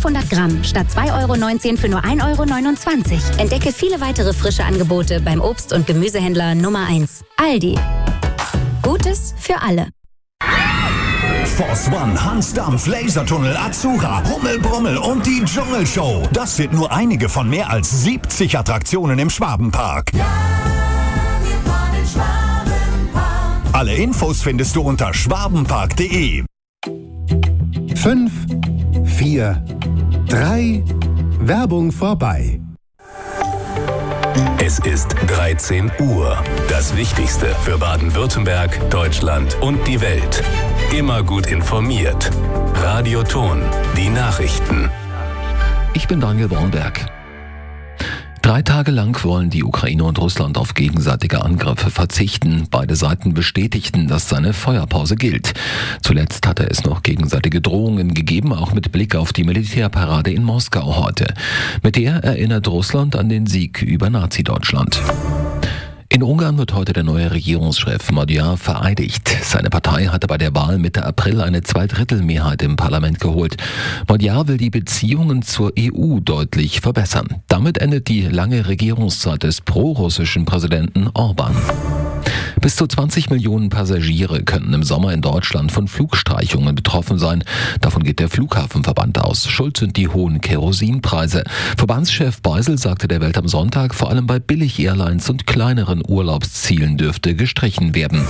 500 Gramm statt 2,19 € für nur 1,29 €. Entdecke viele weitere frische Angebote beim Obst- und Gemüsehändler Nummer 1. Aldi. Gutes für alle. Force One, Hansdampf, Lasertunnel, Azura, Rummel, Brummel und die Dschungelshow. Das sind nur einige von mehr als 70 Attraktionen im Schwabenpark. Ja, wir fahren in Schwabenpark. Alle Infos findest du unter schwabenpark.de. 5, 4, 3, Werbung vorbei. Es ist 13 Uhr. Das Wichtigste für Baden-Württemberg, Deutschland und die Welt. Immer gut informiert. Radio Ton, die Nachrichten. Ich bin Daniel Bornberg. 3 Tage lang wollen die Ukraine und Russland auf gegenseitige Angriffe verzichten. Beide Seiten bestätigten, dass eine Feuerpause gilt. Zuletzt hatte es noch gegenseitige Drohungen gegeben, auch mit Blick auf die Militärparade in Moskau heute. Mit der erinnert Russland an den Sieg über Nazi-Deutschland. In Ungarn wird heute der neue Regierungschef Magyar vereidigt. Seine Partei hatte bei der Wahl Mitte April eine 2/3 im Parlament geholt. Magyar will die Beziehungen zur EU deutlich verbessern. Damit endet die lange Regierungszeit des prorussischen Präsidenten Orban. Bis zu 20 Millionen Passagiere könnten im Sommer in Deutschland von Flugstreichungen betroffen sein. Davon geht der Flughafenverband aus. Schuld sind die hohen Kerosinpreise. Verbandschef Beisel sagte der Welt am Sonntag, vor allem bei Billig-Airlines und kleineren Urlaubszielen dürfte gestrichen werden.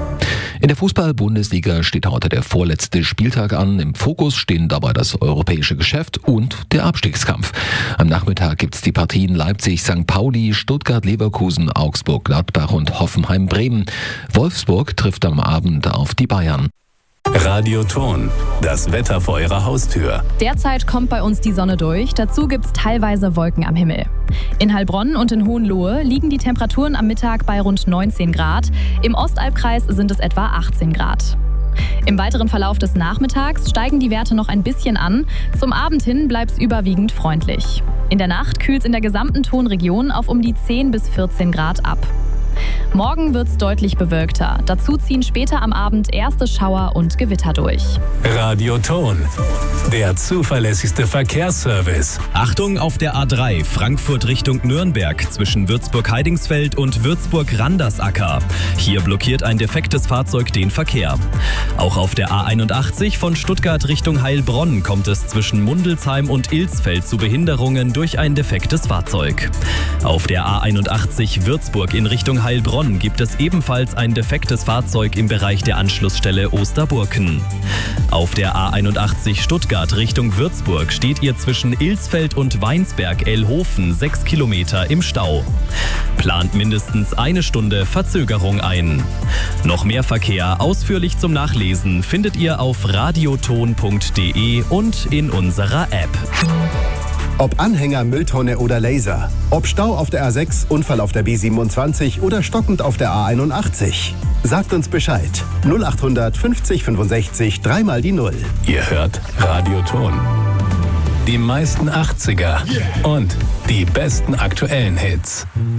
In der Fußball-Bundesliga steht heute der vorletzte Spieltag an. Im Fokus stehen dabei das europäische Geschäft und der Abstiegskampf. Am Nachmittag gibt es die Partien Leipzig, St. Pauli, Stuttgart, Leverkusen, Augsburg, Gladbach und Hoffenheim, Bremen. Wolfsburg trifft am Abend auf die Bayern. Radio Ton, das Wetter vor Ihrer Haustür. Derzeit kommt bei uns die Sonne durch, dazu gibt es teilweise Wolken am Himmel. In Heilbronn und in Hohenlohe liegen die Temperaturen am Mittag bei rund 19 Grad, im Ostalbkreis sind es etwa 18 Grad. Im weiteren Verlauf des Nachmittags steigen die Werte noch ein bisschen an, zum Abend hin bleibt es überwiegend freundlich. In der Nacht kühlt es in der gesamten Tonregion auf um die 10 bis 14 Grad ab. Morgen wird es deutlich bewölkter. Dazu ziehen später am Abend erste Schauer und Gewitter durch. Radio Ton, der zuverlässigste Verkehrsservice. Achtung auf der A3 Frankfurt Richtung Nürnberg zwischen Würzburg-Heidingsfeld und Würzburg-Randersacker. Hier blockiert ein defektes Fahrzeug den Verkehr. Auch auf der A81 von Stuttgart Richtung Heilbronn kommt es zwischen Mundelsheim und Ilsfeld zu Behinderungen durch ein defektes Fahrzeug. Auf der A81 Würzburg in Richtung Heilbronn gibt es ebenfalls ein defektes Fahrzeug im Bereich der Anschlussstelle Osterburken. Auf der A81 Stuttgart Richtung Würzburg steht ihr zwischen Ilsfeld und Weinsberg-Elhofen 6 Kilometer im Stau. Plant mindestens eine Stunde Verzögerung ein. Noch mehr Verkehr ausführlich zum Nachlesen findet ihr auf radioton.de und in unserer App. Ob Anhänger, Mülltonne oder Laser. Ob Stau auf der A6, Unfall auf der B27 oder stockend auf der A81. Sagt uns Bescheid. 0800 50 65 3 die 0. Ihr hört Radio Ton. Die meisten 80er und die besten aktuellen Hits.